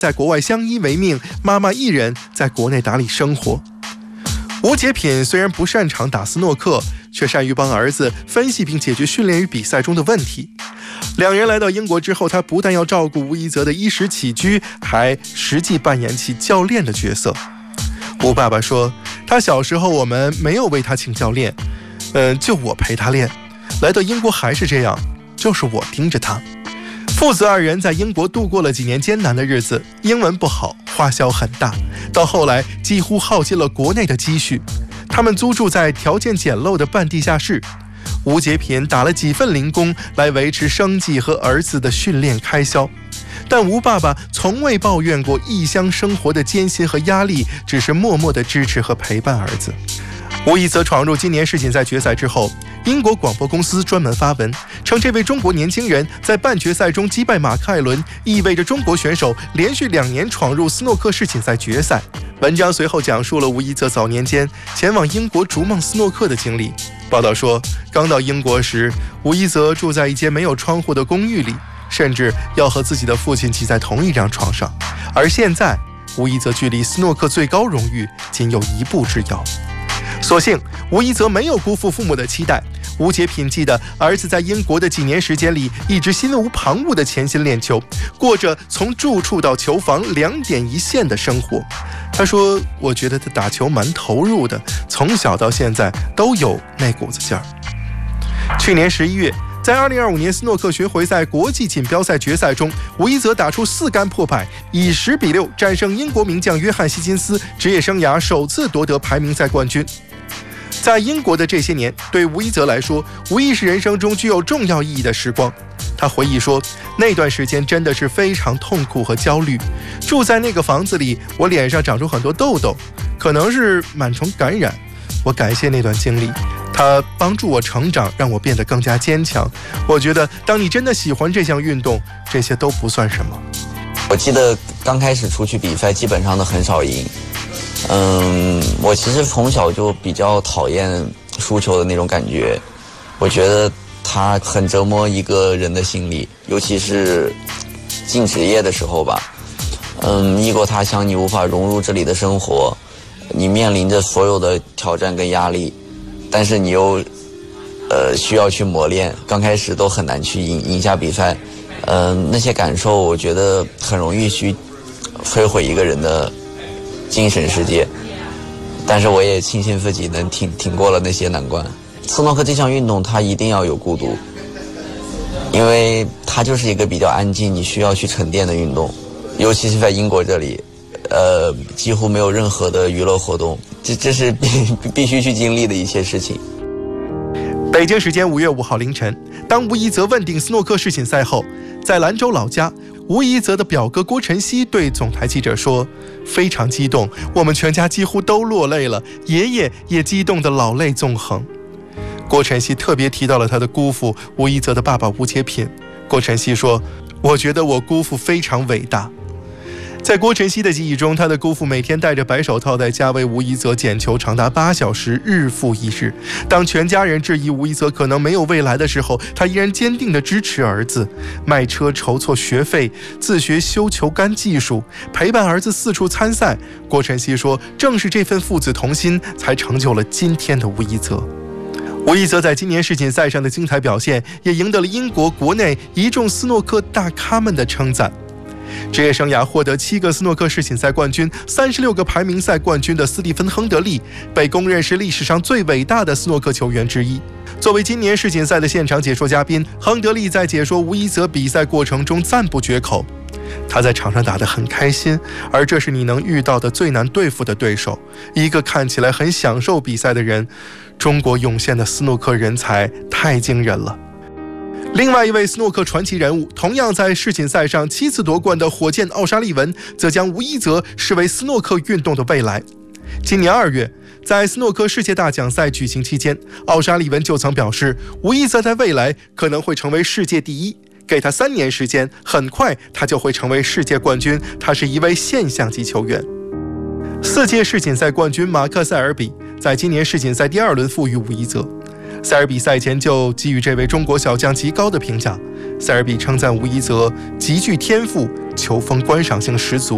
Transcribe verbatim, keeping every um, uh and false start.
在国外相依为命，妈妈一人在国内打理生活。吴杰品虽然不擅长打斯诺克，却善于帮儿子分析并解决训练与比赛中的问题。两人来到英国之后，他不但要照顾吴一泽的衣食起居，还实际扮演起教练的角色。吴爸爸说，他小时候我们没有为他请教练，嗯，就我陪他练。来到英国还是这样，就是我盯着他。父子二人在英国度过了几年艰难的日子，英文不好，花销很大，到后来几乎耗尽了国内的积蓄。他们租住在条件简陋的半地下室，吴杰品打了几份零工来维持生计和儿子的训练开销。但吴爸爸从未抱怨过异乡生活的艰辛和压力，只是默默地支持和陪伴儿子。吴一泽闯入今年世锦赛决赛之后，英国广播公司专门发文称，这位中国年轻人在半决赛中击败马克·艾伦，意味着中国选手连续两年闯入斯诺克世锦赛决赛。文章随后讲述了吴一泽早年间前往英国逐梦斯诺克的经历。报道说，刚到英国时，吴一泽住在一间没有窗户的公寓里，甚至要和自己的父亲挤在同一张床上。而现在，吴一泽距离斯诺克最高荣誉仅有一步之遥。所幸吴一泽没有辜负父母的期待。吴杰品记得儿子在英国的几年时间里，一直心无旁骛地潜心练球，过着从住处到球房两点一线的生活。他说，我觉得他打球蛮投入的，从小到现在都有那股子劲儿。去年十一月，在二零二五年斯诺克巡回赛国际锦标赛决赛中，吴一泽打出四杆破百，以十比六战胜英国名将约翰希金斯，职业生涯首次夺得排名赛冠军。在英国的这些年，对吴一泽来说，无疑是人生中具有重要意义的时光。他回忆说，那段时间真的是非常痛苦和焦虑。住在那个房子里，我脸上长出很多痘痘，可能是螨虫感染。我感谢那段经历，它帮助我成长，让我变得更加坚强。我觉得，当你真的喜欢这项运动，这些都不算什么。 我记得刚开始出去比赛，基本上都很少赢。嗯，我其实从小就比较讨厌输球的那种感觉，我觉得它很折磨一个人的心理，尤其是进职业的时候吧。嗯，异国他乡，你无法融入这里的生活，你面临着所有的挑战跟压力，但是你又呃需要去磨练，刚开始都很难去赢赢下比赛。嗯、呃，那些感受我觉得很容易去摧毁一个人的精神世界，但是我也庆幸自己能挺挺过了那些难关。斯诺克这项运动它一定要有孤独，因为它就是一个比较安静，你需要去沉淀的运动，尤其是在英国这里，呃，几乎没有任何的娱乐活动，这这是必必须去经历的一些事情。 北京时间五月五号凌晨，当吴一泽问鼎斯诺克世锦赛后，在兰州老家，吴一泽的表哥郭晨曦对总台记者说，非常激动，我们全家几乎都落泪了，爷爷也激动得老泪纵横。郭晨曦特别提到了他的姑父吴一泽的爸爸吴杰品。郭晨曦说，我觉得我姑父非常伟大。在郭晨曦的记忆中，他的姑父每天戴着白手套在家为吴一泽捡球长达八小时，日复一日。当全家人质疑吴一泽可能没有未来的时候，他依然坚定地支持儿子，卖车筹措学费，自学修球杆技术，陪伴儿子四处参赛。郭晨曦说，正是这份父子同心，才成就了今天的吴一泽。吴一泽在今年世锦赛上的精彩表现，也赢得了英国国内一众斯诺克大咖们的称赞。职业生涯获得七个斯诺克世锦赛冠军、三十六个排名赛冠军的斯蒂芬·亨德利，被公认是历史上最伟大的斯诺克球员之一。作为今年世锦赛的现场解说嘉宾，亨德利在解说吴一泽比赛过程中赞不绝口。他在场上打得很开心，而这是你能遇到的最难对付的对手，一个看起来很享受比赛的人。中国涌现的斯诺克人才太惊人了。另外一位斯诺克传奇人物，同样在世锦赛上七次夺冠的火箭奥沙利文，则将吴一泽视为斯诺克运动的未来。今年二月，在斯诺克世界大奖赛举行期间，奥沙利文就曾表示，吴一泽在未来可能会成为世界第一，给他三年时间，很快他就会成为世界冠军，他是一位现象级球员。四届世锦赛冠军马克·塞尔比在今年世锦赛第二轮负于吴一泽。塞尔比赛前就给予这位中国小将极高的评价。塞尔比称赞吴一泽极具天赋，球风观赏性十足。